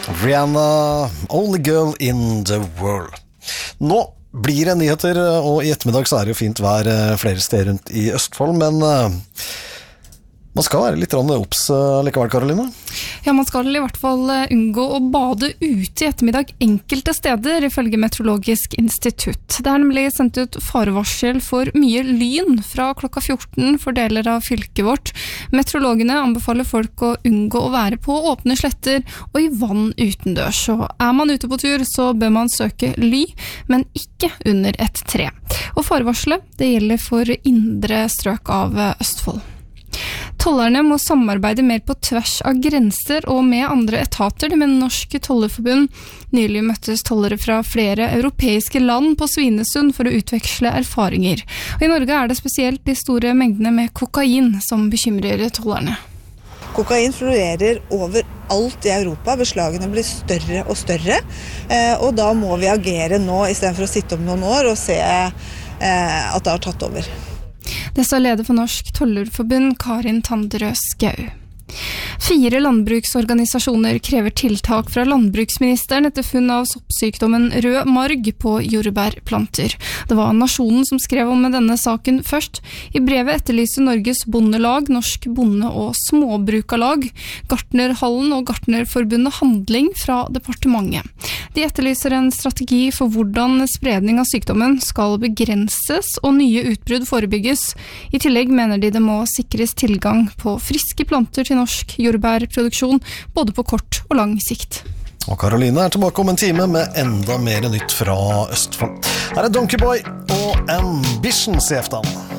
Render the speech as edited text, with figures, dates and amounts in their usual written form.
Rihanna, Only Girl in the World. Nå blir det nyheter, og i ettermiddag så det jo fint vær flere steder rundt i Østfold, men man skal være litt obs likevel, Karoline? Ja, man skal i hvert fall unngå å bade ute i ettermiddag enkelte steder, ifølge Meteorologisk institutt. Det nemlig sendt ut farevarsel for mye lyn fra klokka 14 for deler av fylket vårt. Meteorologene anbefaler folk å unngå å være på åpne sletter og i vann utendørs. Og man ute på tur, så bør man søke ly, men ikke under et tre. Og farevarselet, det gjelder for indre strøk av Østfold. Tollerne må samarbeide mer på tvers av grenser og med andre etater, med Norsk Tollerforbund. Nylig møttes tollere fra flere europeiske land på Svinesund for å utveksle erfaringer. Og i Norge det spesielt de store mengdene med kokain som bekymrer tollerne. Kokain florerer overalt i Europa, beslagene blir større og større, og da må vi agere nå i stedet for å sitte om noen år og se at det har tatt over. Det sa leder for Norsk Tollerforbund, Karin Tanderød Skau. 4 landbruksorganisasjoner krever tiltak fra landbruksministeren etter funn av soppsykdommen rød marg på jordbærplanter. Det var Nasjonen som skrev om denne saken først. I brevet etterlyser Norges Bondelag, Norsk Bonde- og Småbrukarlag, Gartnerhallen og Gartnerforbundet handling fra departementet. De etterlyser en strategi for hvordan spredning av sykdommen skal begrenses og nye utbrudd forebygges. I tillegg mener de det må sikres tilgang på friske planter til norsk jordbærproduksjon, både på kort og lang sikt. Og Karoline tilbake om en time med enda mer nytt fra Østfold. Her Donkey Boy og Ambitions i eftan.